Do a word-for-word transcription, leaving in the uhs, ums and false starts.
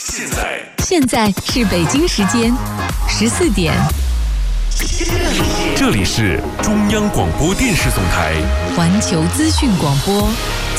现在现在是北京时间十四点。 这里是中央广播电视总台环球资讯广播